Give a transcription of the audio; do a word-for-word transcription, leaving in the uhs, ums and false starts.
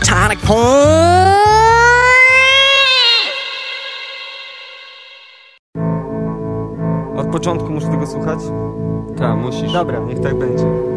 Czarek po... Od początku muszę tego słuchać? Tak, musisz. Dobra, niech tak będzie.